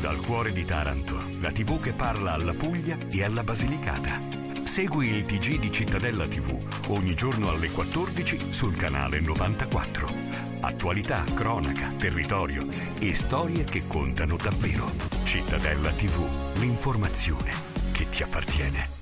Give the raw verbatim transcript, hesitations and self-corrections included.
Dal cuore di Taranto, la tivù che parla alla Puglia e alla Basilicata. Segui il T G di Cittadella tivù ogni giorno alle quattordici sul canale novantaquattro. Attualità, cronaca, territorio e storie che contano davvero. Cittadella tivù, l'informazione che ti appartiene.